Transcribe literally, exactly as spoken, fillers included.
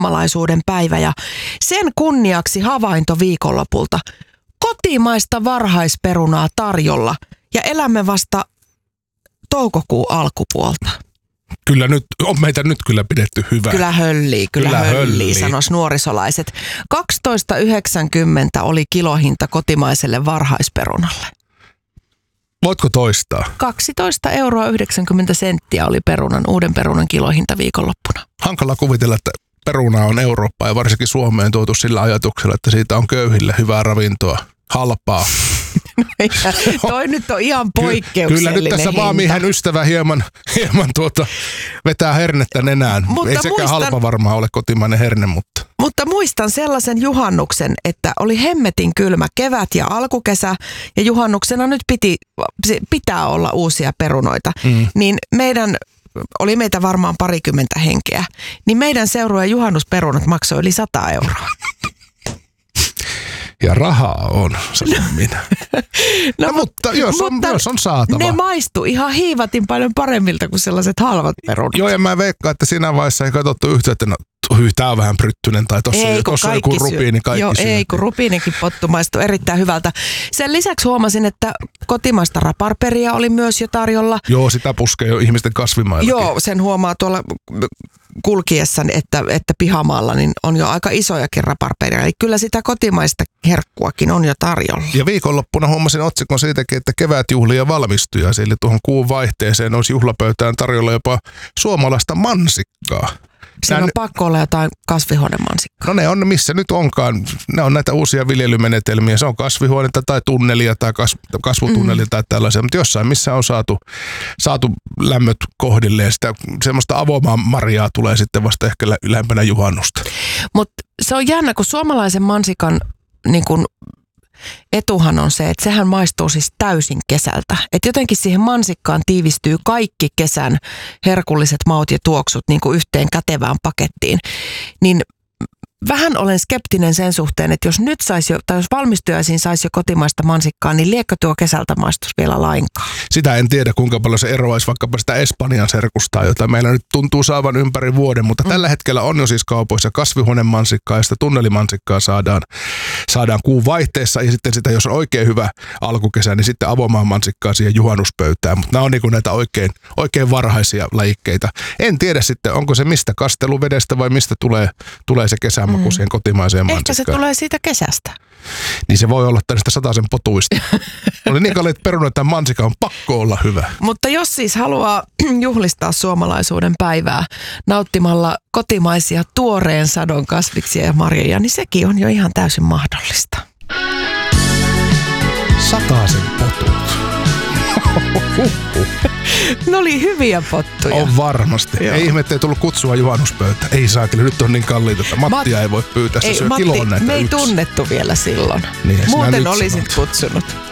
suomalaisuuden päivä ja sen kunniaksi havainto viikonlopulta. Kotimaista varhaisperunaa tarjolla ja elämme vasta toukokuun alkupuolta. Kyllä nyt, on meitä nyt kyllä pidetty hyvää. Kyllä höllii, kyllä, kyllä höllii, höllii, sanois nuorisolaiset. kaksitoista yhdeksänkymmentä oli kilohinta kotimaiselle varhaisperunalle. Voitko toistaa? kaksitoista euroa yhdeksänkymmentä senttiä oli perunan, uuden perunan kilohinta viikonloppuna. Hankala kuvitella, että peruna on Eurooppaan ja varsinkin Suomeen tuotu sillä ajatuksella, että siitä on köyhille hyvää ravintoa, halpaa. No ja, toi nyt on ihan poikkeuksellinen Kyllä nyt tässä maamiehen ystävä hieman, hieman tuota, vetää hernettä nenään. Mutta ei sekään muistan, halpa varmaan ole kotimainen herne, mutta... Mutta muistan sellaisen juhannuksen, että oli hemmetin kylmä kevät ja alkukesä ja juhannuksena nyt piti, pitää olla uusia perunoita. Mm. Niin meidän, oli meitä varmaan parikymmentä henkeä, niin meidän seurueen juhannusperunat maksoi yli sata euroa. Ja rahaa on, sanon minä. No, no, mutta, jos, mutta on, jos on saatava. Ne maistu ihan hiivatin paljon paremmilta kuin sellaiset halvat perunat. Joo, ja mä veikkaan, että siinä vaiheessa ei katsottu yhtä, että no, tää on vähän pryttynen tai tossa, ei, tossa on joku rupiini, kaikki Joo, syö. Ei, kun rupiinikin pottu maistuu erittäin hyvältä. Sen lisäksi huomasin, että kotimaista raparperia oli myös jo tarjolla. Joo, sitä puskee jo ihmisten kasvimaillakin. Joo, sen huomaa tuolla kulkiessani, että, että pihamaalla niin on jo aika isojakin raparperia. Eli kyllä sitä kotimaista herkkuakin on jo tarjolla. Ja viikonloppuna huomasin otsikon siitäkin, että kevätjuhlia valmistui ja sille tuohon kuun vaihteeseen olisi juhlapöytään tarjolla jopa suomalaista mansikkaa. Siinä on pakko olla jotain kasvihuonemansikkaa. No ne on, missä nyt onkaan. Ne on näitä uusia viljelymenetelmiä. Se on kasvihuonetta tai tunnelia tai kas, kasvutunnelia mm. tai tällaisia. Mutta jossain, missä on saatu, saatu lämmöt kohdilleen. Sitä semmoista avomaan marjaa tulee sitten vasta ehkä lähempänä juhannusta. Mutta se on jännä, kun suomalaisen mansikan niin kun etuhan on se, että sehän maistuu siis täysin kesältä. Että jotenkin siihen mansikkaan tiivistyy kaikki kesän herkulliset maut ja tuoksut niin kuin yhteen kätevään pakettiin. Niin vähän olen skeptinen sen suhteen, että jos nyt saisi jo, tai jos valmistujaisiin saisi jo kotimaista mansikkaa, niin liekö tuo kesältä maistus vielä lainkaan? Sitä en tiedä, kuinka paljon se eroaisi vaikkapa sitä Espanjan serkustaa, jota meillä nyt tuntuu saavan ympäri vuoden, mutta mm. tällä hetkellä on jo siis kaupoissa kasvihuonemansikkaa ja sitä tunnelimansikkaa saadaan, saadaan kuun vaihteessa ja sitten sitä, jos on oikein hyvä alkukesä, niin sitten avomaan mansikkaa siihen juhannuspöytään, mutta nämä on niin kuin näitä oikein, oikein varhaisia lajikkeita. En tiedä sitten, onko se mistä kasteluvedestä vai mistä tulee, tulee se kesä mm. siihen kotimaiseen mansikkaan. Ehkä se tulee siitä kesästä. Niin se voi olla tästä sataisen potuista. Oli niin kalliit perunat, että mansika on pakko olla hyvä. Mutta jos siis haluaa juhlistaa suomalaisuuden päivää nauttimalla kotimaisia tuoreen sadon kasviksia ja marjoja, niin sekin on jo ihan täysin mahdollista. Sataisen potut. Ne oli hyviä pottuja. On varmasti. Joo. Ei ihme, ettei tullut kutsua juhannuspöytä. Ei saakeli, nyt on niin kalliita, että Mattia Mat- ei voi pyytää. Se ei, syö Matti, kiloon näitä me ei yksi. Tunnettu vielä silloin. Niin, muuten olisit kutsunut.